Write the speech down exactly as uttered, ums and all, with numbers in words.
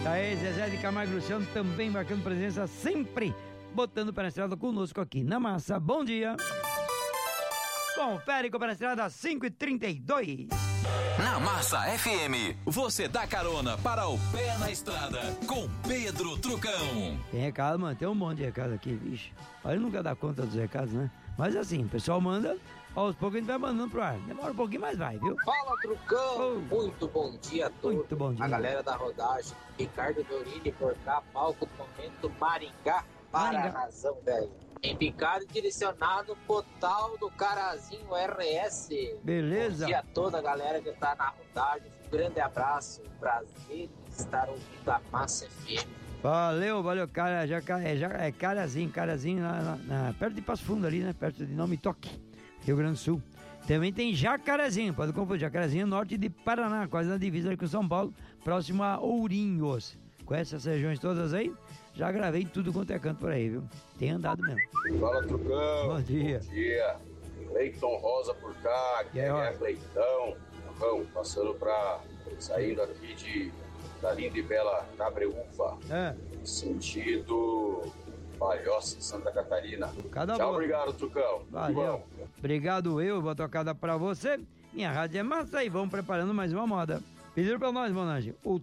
Tá aí, Zezé de Camargo e Luciano também marcando presença sempre, botando para a estrada conosco aqui na Massa. Bom dia. Confere com a estrada cinco e trinta e dois. Na Massa F M, você dá carona para o pé na estrada com Pedro Trucão. Tem recado, mano, tem um monte de recado aqui, bicho. Olha, nunca dá conta dos recados, né? Mas assim, o pessoal manda, aos poucos a gente vai mandando pro ar. Demora um pouquinho, mas vai, viu? Fala, Trucão! Oh. Muito bom dia a todos. Muito bom dia. A galera da rodagem, Ricardo Dorini, por cá, palco do momento, Maringá, para Maringá. a razão, velho. Embicado e direcionado pro tal do Carazinho R S. Beleza. Bom dia a toda a galera que tá na rodagem. Um grande abraço. Prazer em estar ouvindo a Massa F M. Valeu, valeu, cara, já, é, já, é Carazinho, Carazinho, lá, lá, na, perto de Passo Fundo ali, né, perto de Nome Toque, Rio Grande do Sul. Também tem Jacarezinho, pode confundir, Jacarezinho, norte de Paraná, quase na divisa ali com São Paulo, próximo a Ourinhos. Conhece essas regiões todas aí? Já gravei tudo quanto é canto por aí, viu? Tem andado mesmo. Fala, Trucão. Bom dia. Bom dia. Cleiton Rosa por cá, que E aí, é Rosa? Cleitão. Vamos, passando pra... saindo aqui de... da linda e bela Cabreúva, É. sentido Palhoça, Santa Catarina. Cada Tchau, boa. obrigado, Trucão. Valeu. Obrigado eu, vou tocada pra você. Minha rádio é massa e vamos preparando mais uma moda. Pediram pra nós, Monange, o